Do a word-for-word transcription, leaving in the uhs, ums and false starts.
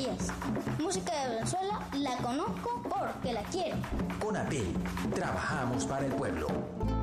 sabías. Música de Venezuela la conozco porque la quiero. Conatel, trabajamos para el pueblo.